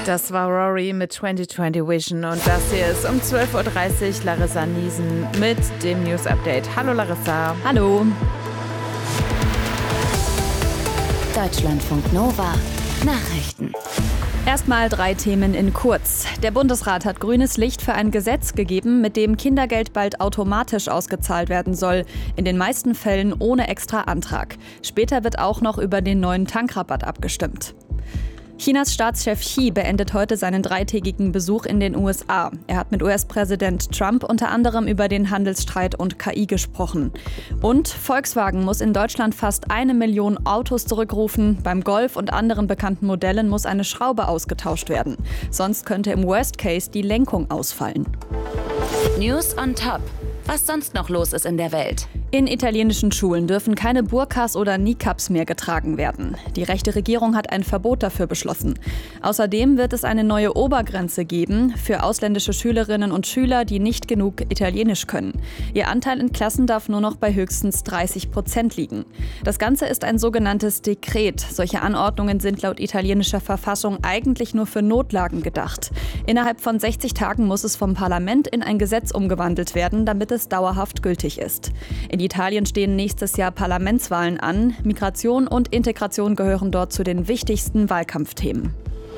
Das war Rory mit 2020 Vision und das hier ist um 12.30 Uhr Larissa Niesen mit dem News Update. Hallo Larissa. Hallo. Deutschlandfunk Nova Nachrichten. Erstmal 3 Themen in kurz. Der Bundesrat hat grünes Licht für ein Gesetz gegeben, mit dem Kindergeld bald automatisch ausgezahlt werden soll. In den meisten Fällen ohne extra Antrag. Später wird auch noch über den neuen Tankrabatt abgestimmt. Chinas Staatschef Xi beendet heute seinen 3-tägigen Besuch in den USA. Er hat mit US-Präsident Trump unter anderem über den Handelsstreit und KI gesprochen. Und Volkswagen muss in Deutschland fast 1 Million Autos zurückrufen. Beim Golf und anderen bekannten Modellen muss eine Schraube ausgetauscht werden. Sonst könnte im Worst Case die Lenkung ausfallen. News on Top. Was sonst noch los ist in der Welt. In italienischen Schulen dürfen keine Burkas oder Niqabs mehr getragen werden. Die rechte Regierung hat ein Verbot dafür beschlossen. Außerdem wird es eine neue Obergrenze geben für ausländische Schülerinnen und Schüler, die nicht genug Italienisch können. Ihr Anteil in Klassen darf nur noch bei höchstens 30% liegen. Das Ganze ist ein sogenanntes Dekret. Solche Anordnungen sind laut italienischer Verfassung eigentlich nur für Notlagen gedacht. Innerhalb von 60 Tagen muss es vom Parlament in ein Gesetz umgewandelt werden, damit es dauerhaft gültig ist. In Italien stehen nächstes Jahr Parlamentswahlen an. Migration und Integration gehören dort zu den wichtigsten Wahlkampfthemen.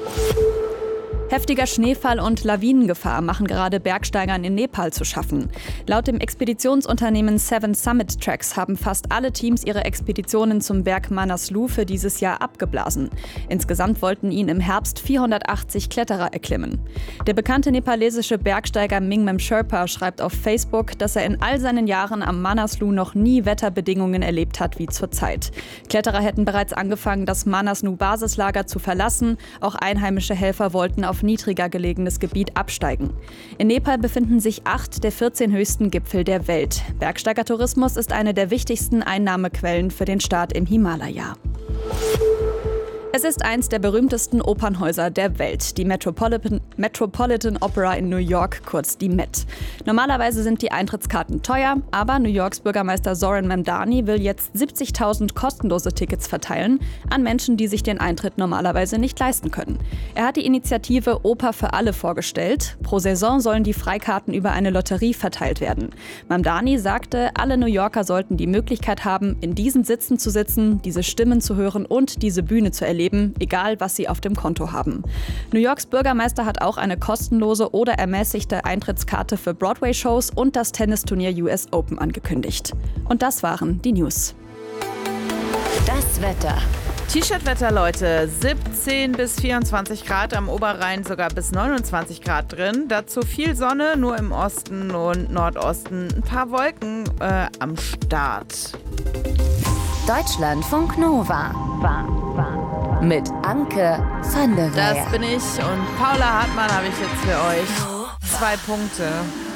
Heftiger Schneefall und Lawinengefahr machen gerade Bergsteigern in Nepal zu schaffen. Laut dem Expeditionsunternehmen Seven Summit Tracks haben fast alle Teams ihre Expeditionen zum Berg Manaslu für dieses Jahr abgeblasen. Insgesamt wollten ihn im Herbst 480 Kletterer erklimmen. Der bekannte nepalesische Bergsteiger Mingmem Sherpa schreibt auf Facebook, dass er in all seinen Jahren am Manaslu noch nie Wetterbedingungen erlebt hat wie zurzeit. Kletterer hätten bereits angefangen, das Manaslu-Basislager zu verlassen. Auch einheimische Helfer wollten auf niedriger gelegenes Gebiet absteigen. In Nepal befinden sich 8 der 14 höchsten Gipfel der Welt. Bergsteigertourismus ist eine der wichtigsten Einnahmequellen für den Staat im Himalaya. Es ist eins der berühmtesten Opernhäuser der Welt, die Metropolitan Opera in New York, kurz die Met. Normalerweise sind die Eintrittskarten teuer, aber New Yorks Bürgermeister Zoran Mamdani will jetzt 70.000 kostenlose Tickets verteilen an Menschen, die sich den Eintritt normalerweise nicht leisten können. Er hat die Initiative Oper für alle vorgestellt. Pro Saison sollen die Freikarten über eine Lotterie verteilt werden. Mamdani sagte, alle New Yorker sollten die Möglichkeit haben, in diesen Sitzen zu sitzen, diese Stimmen zu hören und diese Bühne zu erleben, egal was sie auf dem Konto haben. New Yorks Bürgermeister hat auch eine kostenlose oder ermäßigte Eintrittskarte für Broadway-Shows und das Tennisturnier US Open angekündigt. Und das waren die News. Das Wetter. T-Shirt-Wetter, Leute. 17 bis 24 Grad, am Oberrhein sogar bis 29 Grad drin. Dazu viel Sonne, nur im Osten und Nordosten ein paar Wolken am Start. Deutschlandfunk Nova. Mit Anke van der Weyer. Das bin ich und Paula Hartmann habe ich jetzt für euch. 2 Punkte.